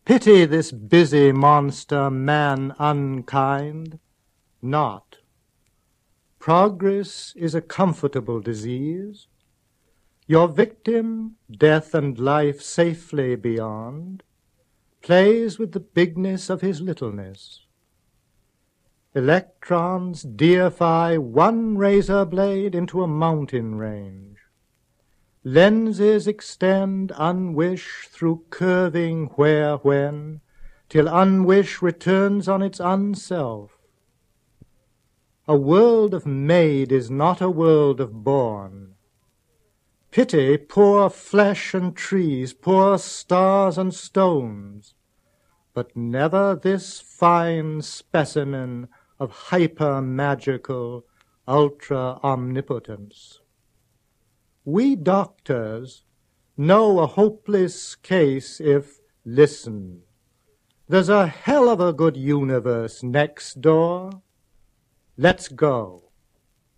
Pity this busy monster, man unkind? Not. Progress is a comfortable disease. Your victim, death and life safely beyond, plays with the bigness of his littleness. Electrons deify one razor blade into a mountain range. Lenses extend unwish through curving where-when, till unwish returns on its unself. A world of made is not a world of born. Pity poor flesh and trees, poor stars and stones, but never this fine specimen of hyper-magical, ultra-omnipotence. We doctors know a hopeless case if, listen, there's a hell of a good universe next door. Let's go.